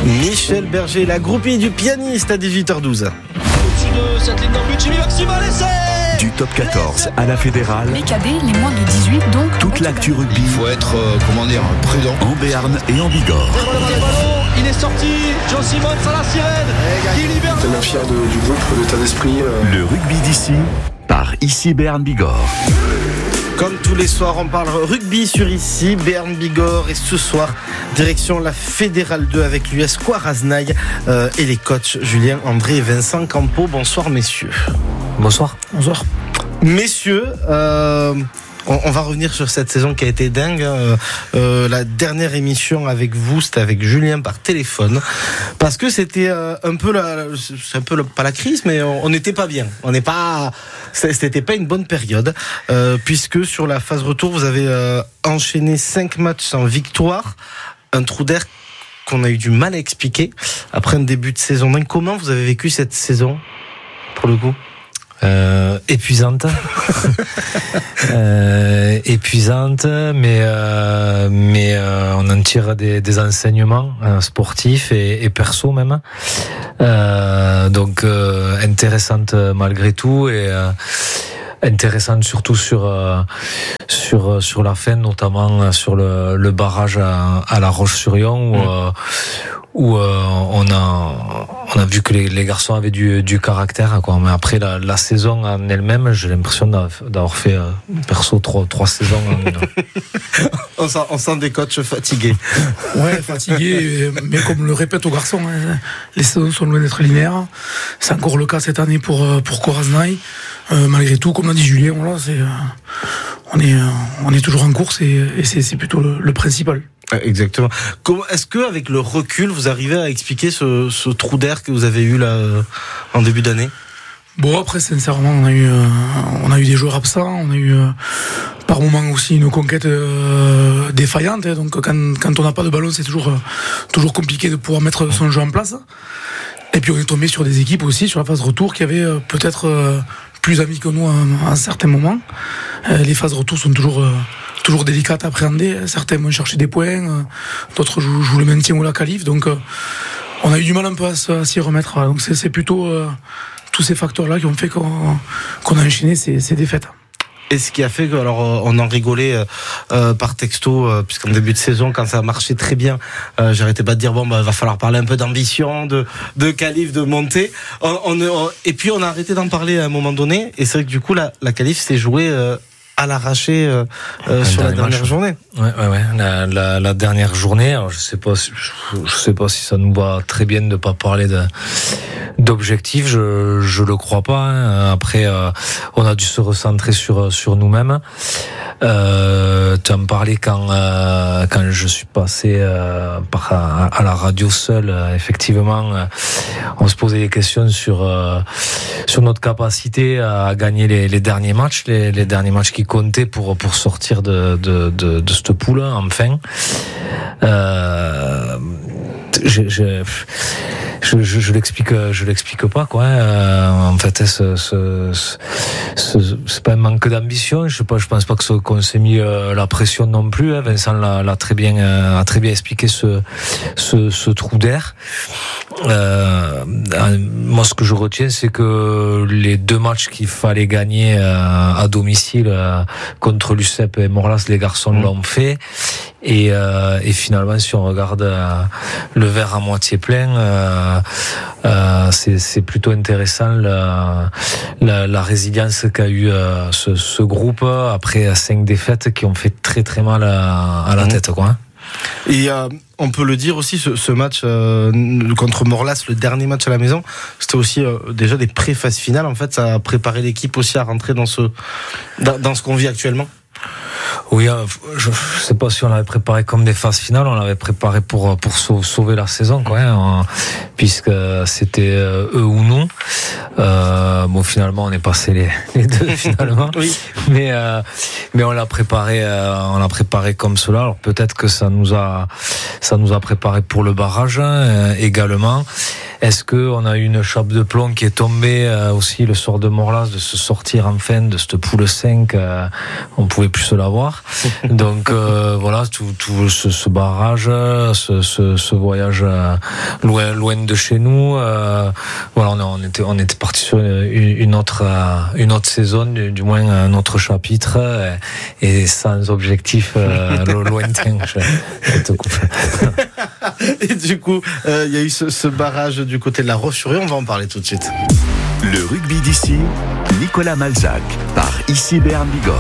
Michel Berger, la groupie du pianiste à 18h12. Au-dessus de cette ligne d'embut, Jimmy Maxima, l'essai. Du top 14 à la fédérale, Les cadets, les moins de 18, donc. toute l'actu rugby Il faut être, prudent. en Béarn et en Bigorre. Le ballon, il est sorti. John Simmons à la sirène. Qui libère. Tellement fier du groupe, de l'état d'esprit. Le rugby d'ici, par ici Béarn Bigorre. Comme tous les soirs, on parle rugby sur ici, Béarn Bigorre. Et ce soir, direction la Fédérale 2 avec l'US Coaraznaï et les coachs Julien, André et Vincent Campo. Bonsoir messieurs. Bonsoir. Bonsoir. Messieurs, on va revenir sur cette saison qui a été dingue. La dernière émission avec vous, c'était avec Julien par téléphone, parce que c'était pas la crise, mais on n'était pas bien. C'était pas une bonne période, puisque sur la phase retour, vous avez enchaîné 5 matchs sans victoire, un trou d'air qu'on a eu du mal à expliquer après un début de saison dingue. Comment vous avez vécu cette saison, pour le coup? Épuisante, mais on en tire des enseignements sportifs et perso même. Donc intéressante malgré tout et intéressante surtout sur la fin, notamment sur le barrage à La Roche-sur-Yon où on a vu que les garçons avaient du caractère, quoi. Mais après la saison en elle-même, j'ai l'impression d'avoir fait perso trois saisons. On sent des coachs fatigués. Ouais, fatigués, mais comme le répète aux garçons, les saisons sont loin d'être linéaires. C'est encore le cas cette année pour Coaraznaï. Malgré tout, comme l'a dit Julien, voilà, on est toujours en course et c'est plutôt le principal. Exactement. Est-ce que avec le recul, vous arrivez à expliquer ce trou d'air que vous avez eu là en début d'année? Bon, après, sincèrement, on a eu des joueurs absents, on a eu par moments aussi une conquête défaillante. Donc quand on n'a pas de ballon, c'est toujours compliqué de pouvoir mettre son jeu en place. Et puis on est tombé sur des équipes aussi sur la phase retour qui avaient peut-être plus amis que nous à certains moments. Les phases retour sont toujours délicates à appréhender. Certains vont chercher des points, d'autres jouent le maintien ou la qualif. Donc on a eu du mal un peu à s'y remettre. Donc c'est plutôt tous ces facteurs-là qui ont fait qu'on a enchaîné ces défaites. Et ce qui a fait que, alors, on en rigolait par texto, puisqu'en début de saison, quand ça marchait très bien, j'arrêtais pas de dire va falloir parler un peu d'ambition, de qualif, de montée. Et puis on a arrêté d'en parler à un moment donné. Et c'est vrai que du coup, la qualif s'est jouée à l'arraché sur la dernière journée. Ouais. La dernière journée. Alors je sais pas si ça nous va très bien de pas parler d'objectifs. Je le crois pas. Après, on a dû se recentrer sur nous-mêmes. Tu en parlais quand je suis passé à la radio seul. Effectivement, on se posait des questions sur notre capacité à gagner les derniers matchs, les derniers matchs qui comptaient pour sortir de cette poule enfin. Je l'explique pas, quoi. En fait, c'est pas un manque d'ambition. Je pense pas qu'on s'est mis la pression non plus. Vincent l'a très bien expliqué ce trou d'air. Moi, ce que je retiens, c'est que les 2 matchs qu'il fallait gagner à domicile contre l'UCEP et Morlas, les garçons l'ont fait. Et finalement, si on regarde le verre à moitié plein, c'est plutôt intéressant la résilience qu'a eu ce groupe après 5 défaites qui ont fait très très mal à la tête, quoi. Et on peut le dire aussi, ce match contre Morlas, le dernier match à la maison, c'était aussi déjà des pré-phases finales. En fait, ça a préparé l'équipe aussi à rentrer dans ce qu'on vit actuellement. Oui, je sais pas si on l'avait préparé comme des phases finales, on l'avait préparé pour sauver la saison, quoi, puisque c'était eux ou nous. Bon, finalement, on est passé les deux finalement. Oui. Mais on l'a préparé comme cela. Alors peut-être que ça nous a préparé pour le barrage également. est-ce qu'on a eu une chape de plomb qui est tombée aussi le soir de Morlas, de se sortir enfin de cette poule 5, on pouvait plus se l'avoir. Donc voilà, tout ce barrage, ce voyage loin de chez nous, voilà, on était parti sur une autre saison, du moins un autre chapitre, et sans objectif lointain. Je te coupe. Et du coup, il y a eu ce barrage du côté de la Roche-sur-Yon, on va en parler tout de suite. Le rugby d'ici, Nicolas Malzac, par Ici Béarn Bigorre.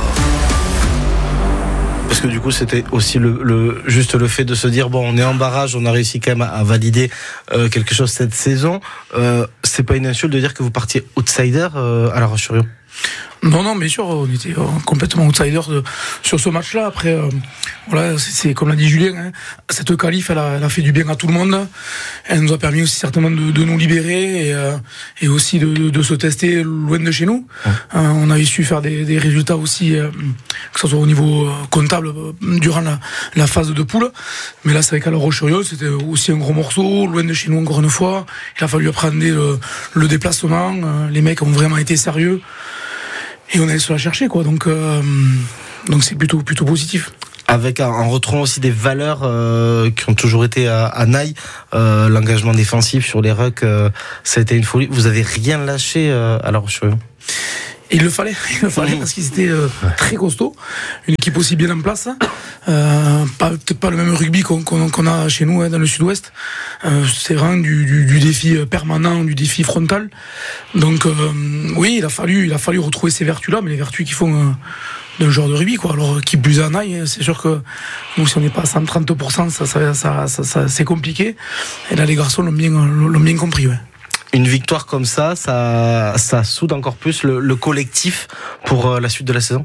Parce que du coup, c'était aussi juste le fait de se dire, bon, on est en barrage, on a réussi quand même à valider quelque chose cette saison. C'est pas une insulte de dire que vous partiez outsider à la Roche-sur-Yon? Non, bien sûr, on était complètement outsider sur ce match-là. Après, voilà, c'est comme l'a dit Julien, hein, cette qualif, elle a fait du bien à tout le monde. Elle nous a permis aussi certainement de nous libérer et aussi de se tester loin de chez nous. Ouais. On avait su faire des résultats aussi, que ce soit au niveau comptable durant la phase de poule. Mais là, c'est vrai qu'à la Roche-sur-Yon, c'était aussi un gros morceau, loin de chez nous encore une fois. Il a fallu apprendre le déplacement. Les mecs ont vraiment été sérieux. Et on allait se la chercher, quoi. Donc c'est plutôt positif. Avec en retrouvant aussi des valeurs qui ont toujours été à Naï, l'engagement défensif sur les rucks, ça a été une folie. Vous avez rien lâché à la Roche-sur-Yon? Il le fallait parce qu'ils étaient très costauds, une équipe aussi bien en place, peut-être pas le même rugby qu'on a chez nous, hein, dans le sud-ouest. C'est vraiment du défi permanent, du défi frontal. Donc oui, il a fallu retrouver ces vertus-là, mais les vertus qui font d'un joueur de rugby, quoi. Alors qui plus en aille, c'est sûr que nous, si on n'est pas à 130%, ça c'est compliqué. Et là, les garçons l'ont bien compris, ouais. Une victoire comme ça soude encore plus le collectif pour la suite de la saison?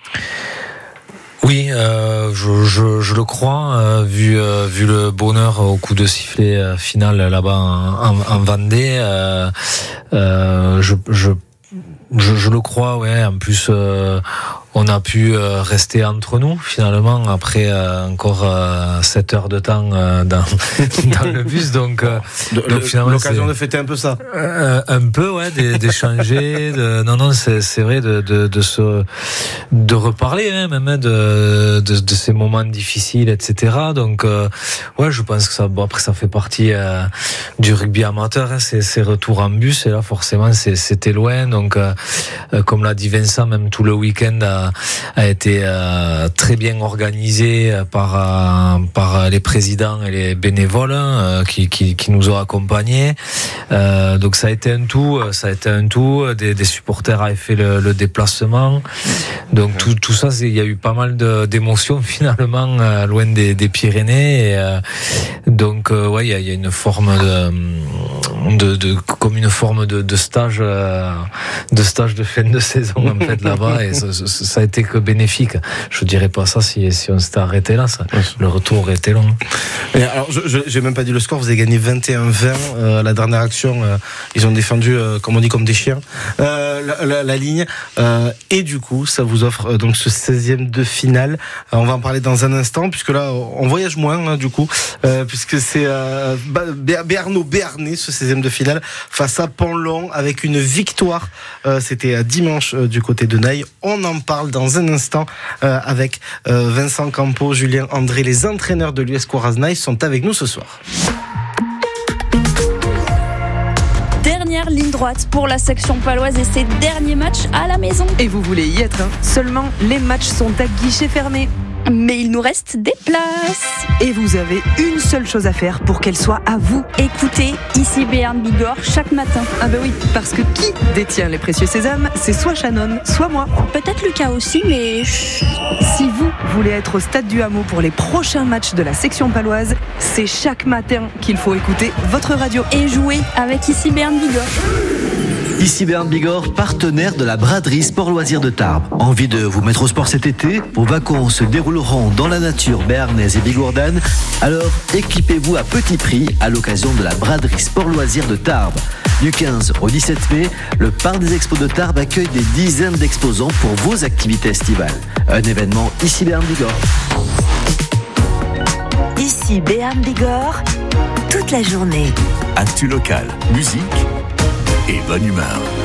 Oui, je le crois, vu le bonheur au coup de sifflet final là-bas en Vendée, je le crois, ouais. En plus, on a pu rester entre nous finalement après encore 7 heures de temps dans le bus, donc l'occasion de fêter un peu ça. Un peu, ouais, d'échanger, non, c'est vrai, de reparler, hein, même de ces moments difficiles, etc. Donc ouais, je pense que ça, bon, après ça fait partie du rugby amateur, hein, ces retours en bus, et là forcément c'était loin, donc comme l'a dit Vincent, même tout le week-end a été très bien organisé par les présidents et les bénévoles, hein, qui nous ont accompagnés. Donc ça a été un tout. Des supporters avaient fait le déplacement. Donc tout ça, il y a eu pas mal d'émotions finalement loin des Pyrénées. Et, donc ouais, il y a une forme comme une forme de stage de fin de saison en fait là-bas, et ça a été que bénéfique. Je dirais pas ça si on s'était arrêté là, le retour aurait été long. Et alors j'ai même pas dit le score, vous avez gagné 21-20, la dernière action, ils ont défendu comme on dit, comme des chiens, la ligne, et du coup ça vous offre donc ce 16e de finale. On va en parler dans un instant, puisque là on voyage moins, hein, du coup, puisque c'est Béarnais, ce 16e de finale face à Pont-Long, avec une victoire. C'était dimanche du côté de Naï. On en parle dans un instant avec Vincent Campo, Julien André, les entraîneurs de l'US Coraz Naï sont avec nous ce soir. Dernière ligne droite pour la section paloise et ses derniers matchs à la maison. Et vous voulez y être, hein. Seulement, les matchs sont à guichet fermé. Mais il nous reste des places. Et vous avez une seule chose à faire pour qu'elle soit à vous. Écoutez Ici Béarn Bigorre chaque matin. Ah bah oui, parce que qui détient les précieux sésames, c'est soit Shannon, soit moi. Peut-être Lucas aussi, mais... Si vous voulez être au stade du Hameau pour les prochains matchs de la section paloise, c'est chaque matin qu'il faut écouter votre radio. Et jouer avec Ici Béarn Bigorre. Ici Béarn Bigorre, partenaire de la braderie Sport Loisirs de Tarbes. Envie de vous mettre au sport cet été? Vos vacances se dérouleront dans la nature béarnaise et bigourdane. Alors équipez-vous à petit prix à l'occasion de la braderie Sport Loisirs de Tarbes. Du 15 au 17 mai, le Parc des Expos de Tarbes accueille des dizaines d'exposants pour vos activités estivales. Un événement Ici Béarn Bigorre. Ici Béarn Bigorre, toute la journée. Actu local, musique et bonne humeur.